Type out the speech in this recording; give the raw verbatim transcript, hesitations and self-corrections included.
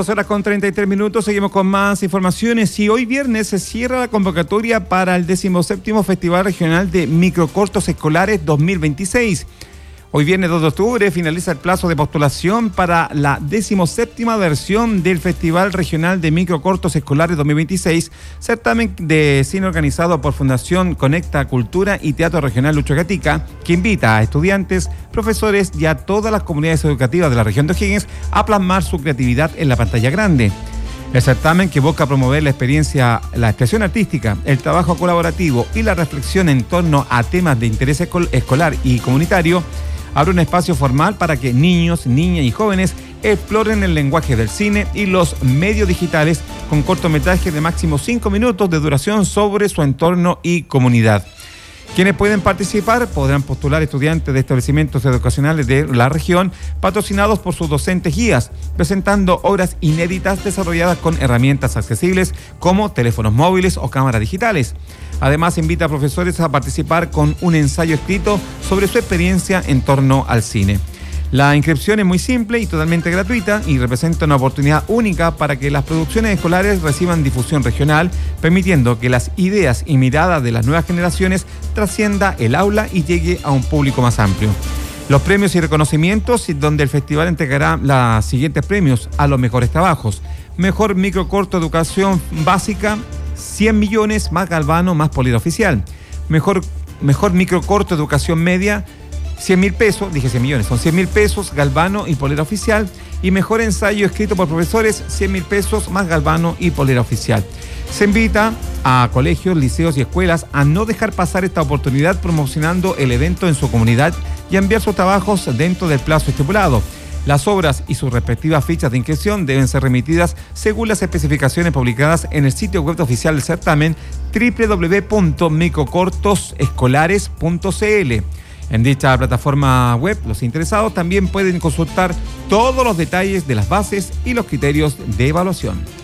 doce horas con treinta y tres minutos, seguimos con más informaciones y hoy viernes se cierra la convocatoria para el decimoséptimo Festival Regional de Microcortos Escolares dos mil veintiséis. Hoy viernes dos de octubre finaliza el plazo de postulación para la decimoséptima versión del Festival Regional de Microcortos Escolares dos mil veintiséis, certamen de cine organizado por Fundación Conecta Cultura y Teatro Regional Lucho Gatica, que invita a estudiantes, profesores y a todas las comunidades educativas de la región de O'Higgins a plasmar su creatividad en la pantalla grande. El certamen, que busca promover la experiencia, la expresión artística, el trabajo colaborativo y la reflexión en torno a temas de interés escolar y comunitario, abre un espacio formal para que niños, niñas y jóvenes exploren el lenguaje del cine y los medios digitales con cortometrajes de máximo cinco minutos de duración sobre su entorno y comunidad. Quienes pueden participar podrán postular estudiantes de establecimientos educacionales de la región, patrocinados por sus docentes guías, presentando obras inéditas desarrolladas con herramientas accesibles como teléfonos móviles o cámaras digitales. Además, invita a profesores a participar con un ensayo escrito sobre su experiencia en torno al cine. La inscripción es muy simple y totalmente gratuita y representa una oportunidad única para que las producciones escolares reciban difusión regional, permitiendo que las ideas y miradas de las nuevas generaciones trascienda el aula y llegue a un público más amplio. Los premios y reconocimientos, donde el festival entregará los siguientes premios a los mejores trabajos: mejor microcorto educación básica, cien millones, más Galvano, más Polera Oficial. Mejor, mejor microcorto educación media, cien mil pesos, dije cien millones, son cien mil pesos, Galvano y Polera Oficial. Y mejor ensayo escrito por profesores, cien mil pesos, más Galvano y Polera Oficial. Se invita a colegios, liceos y escuelas a no dejar pasar esta oportunidad, promocionando el evento en su comunidad y a enviar sus trabajos dentro del plazo estipulado. Las obras y sus respectivas fichas de inscripción deben ser remitidas según las especificaciones publicadas en el sitio web oficial del certamen doble u doble u doble u punto microcortos escolares punto c l. En dicha plataforma web, los interesados también pueden consultar todos los detalles de las bases y los criterios de evaluación.